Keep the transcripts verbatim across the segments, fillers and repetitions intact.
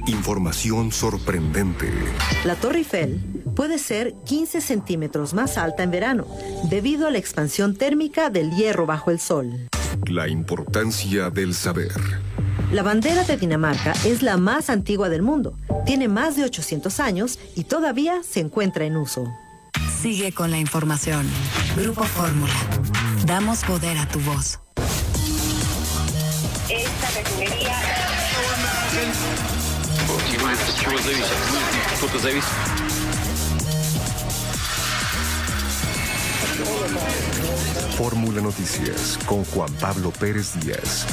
Información sorprendente. La Torre Eiffel puede ser quince centímetros más alta en verano, debido a la expansión térmica del hierro bajo el sol. La importancia del saber. La bandera de Dinamarca es la más antigua del mundo. Tiene más de ochocientos años y todavía se encuentra en uso. Sigue con la información. Grupo Fórmula. Damos poder a tu voz. Esta refinería... Fórmula Noticias con Juan Pablo Pérez Díaz.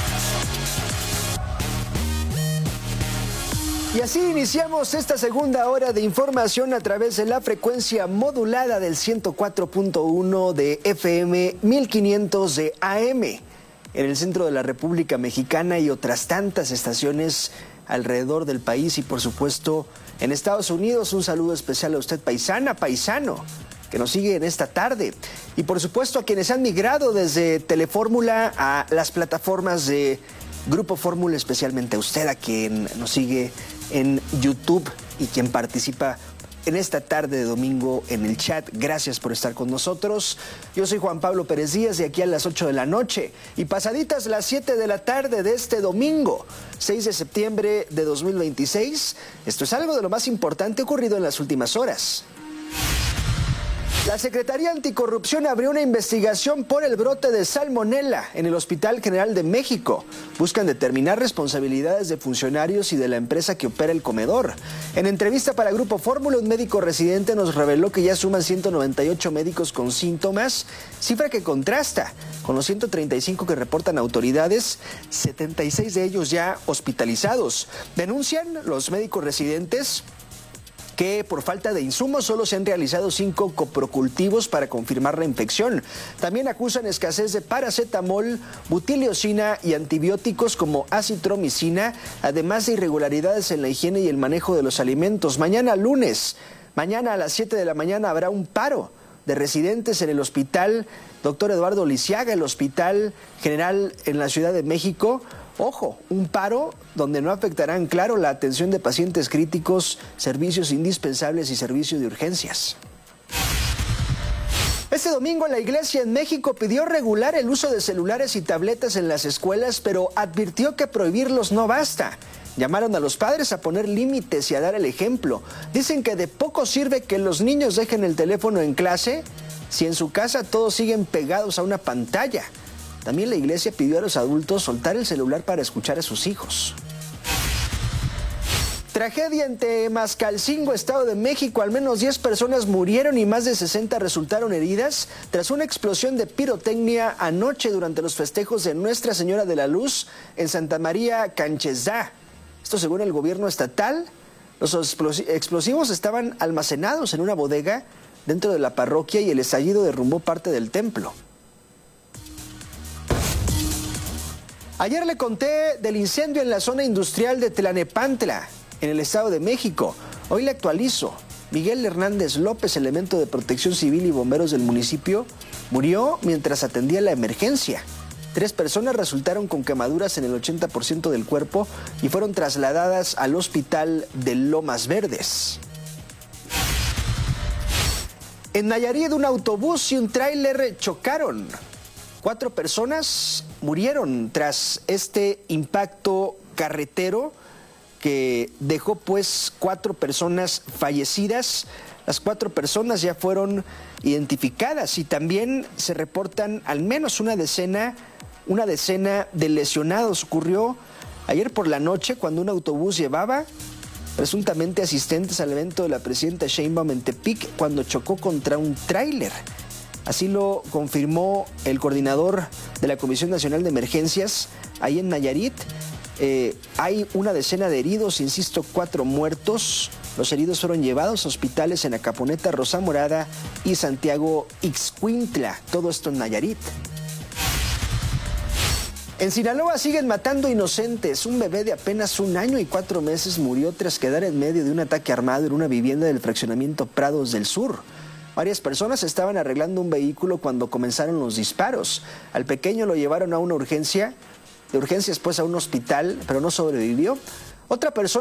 Y así iniciamos esta segunda hora de información a través de la frecuencia modulada del ciento cuatro punto uno de F M, mil quinientos de A M, en el centro de la República Mexicana y otras tantas estaciones alrededor del país y por supuesto en Estados Unidos. Un saludo especial a usted, paisana, paisano, que nos sigue en esta tarde. Y por supuesto a quienes han migrado desde Telefórmula a las plataformas de Grupo Fórmula, especialmente a usted, a quien nos sigue en YouTube y quien participa en esta tarde de domingo en el chat. Gracias por estar con nosotros. Yo soy Juan Pablo Pérez Díaz, de aquí a las ocho de la noche y pasaditas las siete de la tarde de este domingo, seis de septiembre de dos mil veintiséis. Esto es algo de lo más importante ocurrido en las últimas horas. La Secretaría Anticorrupción abrió una investigación por el brote de salmonela en el Hospital General de México. Buscan determinar responsabilidades de funcionarios y de la empresa que opera el comedor. En entrevista para Grupo Fórmula, un médico residente nos reveló que ya suman ciento noventa y ocho médicos con síntomas, cifra que contrasta con los ciento treinta y cinco que reportan autoridades, setenta y seis de ellos ya hospitalizados. Denuncian los médicos residentes que por falta de insumos solo se han realizado cinco coprocultivos para confirmar la infección. También acusan escasez de paracetamol, butiliocina y antibióticos como acitromicina, además de irregularidades en la higiene y el manejo de los alimentos. Mañana lunes, mañana a las siete de la mañana habrá un paro de residentes en el hospital doctor Eduardo Lisiaga, el Hospital General en la Ciudad de México. Ojo, un paro donde no afectarán, claro, la atención de pacientes críticos, servicios indispensables y servicios de urgencias. Este domingo la Iglesia en México pidió regular el uso de celulares y tabletas en las escuelas, pero advirtió que prohibirlos no basta. Llamaron a los padres a poner límites y a dar el ejemplo. Dicen que de poco sirve que los niños dejen el teléfono en clase si en su casa todos siguen pegados a una pantalla. También la Iglesia pidió a los adultos soltar el celular para escuchar a sus hijos. Tragedia en Temascalcingo, Estado de México. Al menos diez personas murieron y más de sesenta resultaron heridas tras una explosión de pirotecnia anoche durante los festejos de Nuestra Señora de la Luz en Santa María Canchesdá. Esto según el gobierno estatal. Los explosivos estaban almacenados en una bodega dentro de la parroquia y el estallido derrumbó parte del templo. Ayer le conté del incendio en la zona industrial de Tlanepantla, en el Estado de México. Hoy le actualizo. Miguel Hernández López, elemento de Protección Civil y bomberos del municipio, murió mientras atendía la emergencia. Tres personas resultaron con quemaduras en el ochenta por ciento del cuerpo y fueron trasladadas al hospital de Lomas Verdes. En Nayarit, un autobús y un tráiler chocaron. Cuatro personas murieron tras este impacto carretero que dejó pues cuatro personas fallecidas. Las cuatro personas ya fueron identificadas y también se reportan al menos una decena, una decena de lesionados. Ocurrió ayer por la noche cuando un autobús llevaba presuntamente asistentes al evento de la presidenta Sheinbaum en Tepic cuando chocó contra un tráiler. Así lo confirmó el coordinador de la Comisión Nacional de Emergencias ahí en Nayarit. Eh, hay una decena de heridos, insisto, cuatro muertos. Los heridos fueron llevados a hospitales en Acaponeta, Rosa Morada y Santiago Ixcuintla. Todo esto en Nayarit. En Sinaloa siguen matando inocentes. Un bebé de apenas un año y cuatro meses murió tras quedar en medio de un ataque armado en una vivienda del fraccionamiento Prados del Sur. Varias personas estaban arreglando un vehículo cuando comenzaron los disparos. Al pequeño lo llevaron a una urgencia, de urgencias pues a un hospital, pero no sobrevivió. Otra persona